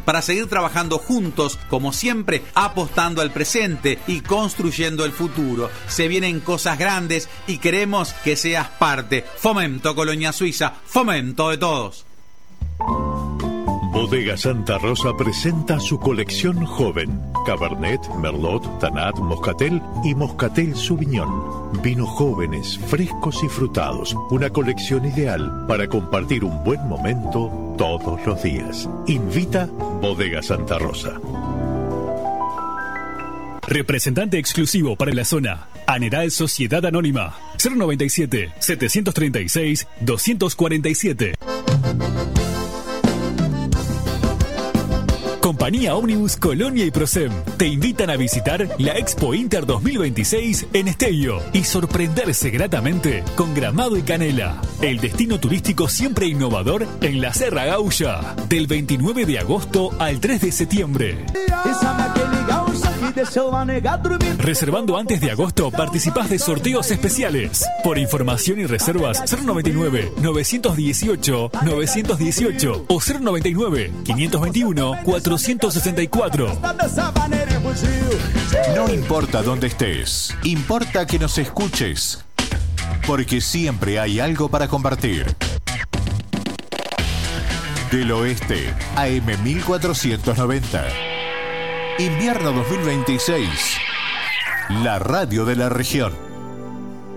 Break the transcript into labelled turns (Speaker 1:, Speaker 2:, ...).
Speaker 1: para seguir trabajando juntos, como siempre, apostando al presente y construyendo el futuro. Se vienen cosas grandes y queremos que seas parte. Fomento Colonia Suiza, fomento de todos.
Speaker 2: Bodega Santa Rosa presenta su colección joven: Cabernet, Merlot, Tanat, Moscatel y Moscatel Sauvignon. Vinos jóvenes, frescos y frutados. Una colección ideal para compartir un buen momento todos los días. Invita Bodega Santa Rosa.
Speaker 3: Representante exclusivo para la zona. Aneral Sociedad Anónima. 097-736-247. Compañía Ómnibus Colonia y Prosem te invitan a visitar la Expo Inter 2026 en Esteio y sorprenderse gratamente con Gramado y Canela, el destino turístico siempre innovador en la Serra Gaulla, del 29 de agosto al 3 de septiembre. Reservando antes de agosto participás de sorteos especiales. Por información y reservas 099-918-918 o 099-521-464.
Speaker 4: No importa dónde estés, importa que nos escuches, porque siempre hay algo para compartir. Del Oeste, AM 1490. Invierno 2026. La radio de la región.